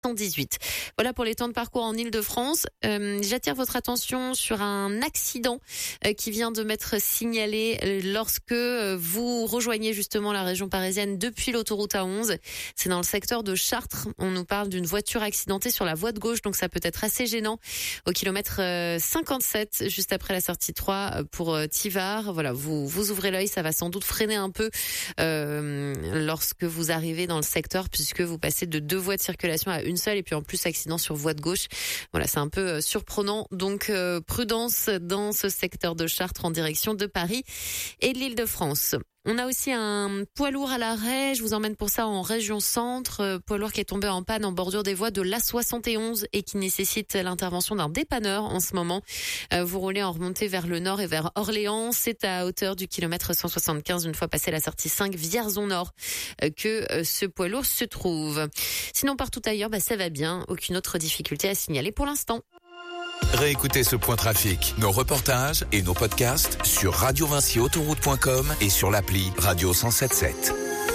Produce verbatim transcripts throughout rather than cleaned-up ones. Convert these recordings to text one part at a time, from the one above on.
cent dix-huit. Voilà pour les temps de parcours en Ile-de-France. Euh, j'attire votre attention sur un accident euh, qui vient de m'être signalé euh, lorsque euh, vous rejoignez justement la région parisienne depuis l'autoroute A onze. C'est dans le secteur de Chartres. On nous parle d'une voiture accidentée sur la voie de gauche, donc ça peut être assez gênant. Au kilomètre euh, cinquante-sept, juste après la sortie trois euh, pour euh, Tivars. Voilà, vous vous ouvrez l'œil, ça va sans doute freiner un peu euh, lorsque vous arrivez dans le secteur, puisque vous passez de deux voies de circulation à une seule, et puis en plus accident sur voie de gauche. Voilà, c'est un peu euh, surprenant. Donc euh, prudence dans ce secteur de Chartres en direction de Paris et de l'Île-de-France. On a aussi un poids lourd à l'arrêt. Je vous emmène pour ça en région centre. Euh, poids lourd qui est tombé en panne en bordure des voies de l'A soixante et onze et qui nécessite l'intervention d'un dépanneur en ce moment. Euh, vous roulez en remontée vers le nord et vers Orléans. C'est à hauteur du kilomètre cent soixante-quinze, une fois passé la sortie cinq, Vierzon Nord, euh, que euh, ce poids lourd se trouve. Sinon, partout ailleurs, bah, ça va bien. Aucune autre difficulté à signaler pour l'instant. Réécoutez ce point trafic, nos reportages et nos podcasts sur radio vinci autoroute point com et sur l'appli Radio cent soixante-dix-sept.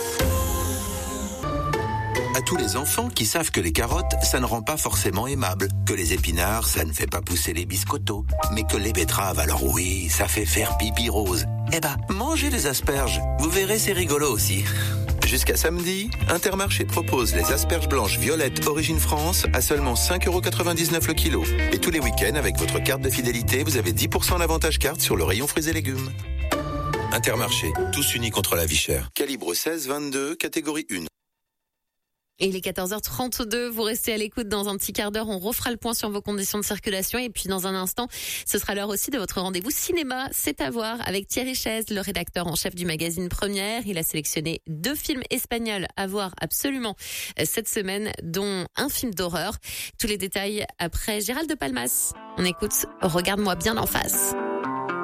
À tous les enfants qui savent que les carottes, ça ne rend pas forcément aimable, que les épinards, ça ne fait pas pousser les biscottos, mais que les betteraves, alors oui, ça fait faire pipi rose. Eh ben, mangez les asperges, vous verrez, c'est rigolo aussi. Jusqu'à samedi, Intermarché propose les asperges blanches violettes Origine France à seulement cinq euros quatre-vingt-dix-neuf le kilo. Et tous les week-ends, avec votre carte de fidélité, vous avez dix pour cent d'avantage carte sur le rayon fruits et légumes. Intermarché, tous unis contre la vie chère. Calibre seize vingt-deux, catégorie un. Et il est quatorze heures trente-deux, vous restez à l'écoute. Dans un petit quart d'heure, on refera le point sur vos conditions de circulation. Et puis dans un instant, ce sera l'heure aussi de votre rendez-vous cinéma. C'est à voir avec Thierry Chaise, le rédacteur en chef du magazine Première. Il a sélectionné deux films espagnols à voir absolument cette semaine, dont un film d'horreur. Tous les détails après Gérald de Palmas. On écoute Regarde-moi bien en face.